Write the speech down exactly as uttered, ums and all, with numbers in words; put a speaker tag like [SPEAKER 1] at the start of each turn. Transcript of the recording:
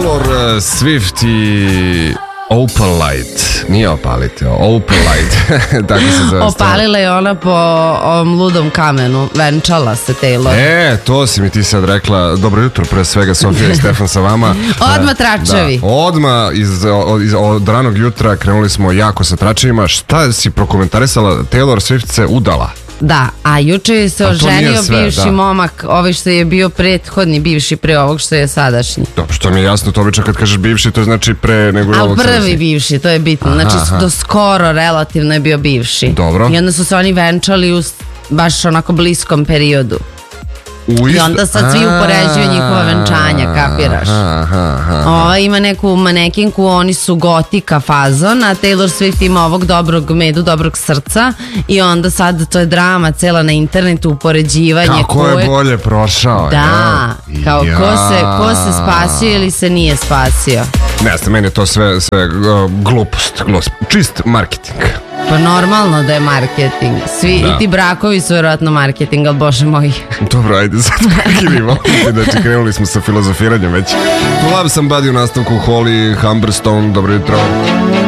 [SPEAKER 1] Taylor Swift i Opalite, nije opalite, Opalite, tako se zove.
[SPEAKER 2] Opalila je ona po ovom ludom kamenu, venčala se Taylor.
[SPEAKER 1] E, to si mi ti sad rekla. Dobro jutro, pre svega Sofija i Stefan sa vama.
[SPEAKER 2] Odmah tračevi.
[SPEAKER 1] Da, odmah iz, iz, od ranog jutra krenuli smo jako sa tračevima. Šta si prokomentarisala? Taylor Swift se udala.
[SPEAKER 2] Da, a juče je se oženio sve, bivši da. momak, ovaj što je bio prethodni bivši pre ovog što je sadašnji.
[SPEAKER 1] Dobro, što mi je jasno, to obično kad kažeš bivši, to znači pre nego
[SPEAKER 2] je
[SPEAKER 1] ovog
[SPEAKER 2] prvi
[SPEAKER 1] sadašnji.
[SPEAKER 2] Bivši, to je bitno, aha, znači aha. do skoro relativno je bio bivši.
[SPEAKER 1] Dobro.
[SPEAKER 2] I onda su se oni venčali u baš onako bliskom periodu. I onda sad svi upoređuju njihova venčanja, kapiraš? Ova ima neku manekinku, oni su gotika fazon, a Taylor Swift ima ovog dobrog medu, dobrog srca i onda sad to je drama cela na internetu, upoređivanje.
[SPEAKER 1] Kako je bolje prošao.
[SPEAKER 2] Da, ja. kao ja. ko, se, ko se spasio ili se nije spasio.
[SPEAKER 1] Ne znam, meni je to sve, sve uh, glupost, glupost, čist marketing.
[SPEAKER 2] Pa normalno da je marketing. Svi, da. I ti brakovi su vjerojatno marketing, ali bože moj.
[SPEAKER 1] Dobro, ajde sad prekinimo. Znači, krenuli smo sa filozofiranjem već. Love Somebody u nastavku Holly Humberstone, dobro jutro.